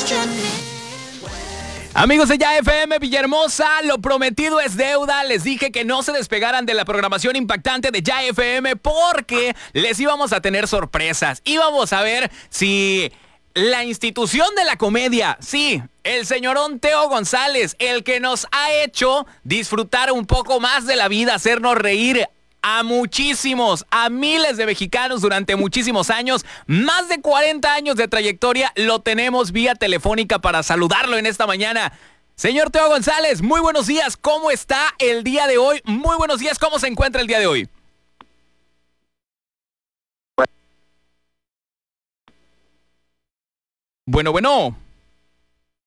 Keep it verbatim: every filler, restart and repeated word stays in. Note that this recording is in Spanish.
Amigos de Ya F M Villahermosa, lo prometido es deuda. Les dije que no se despegaran de la programación impactante de Ya F M porque les íbamos a tener sorpresas. Íbamos a ver si la institución de la comedia, sí, el señorón Teo González, el que nos ha hecho disfrutar un poco más de la vida, hacernos reír a muchísimos, a miles de mexicanos durante muchísimos años, más de cuarenta años de trayectoria, lo tenemos vía telefónica para saludarlo en esta mañana. Señor Teo González, muy buenos días, ¿cómo está el día de hoy? Muy buenos días, ¿cómo se encuentra el día de hoy? Bueno, bueno.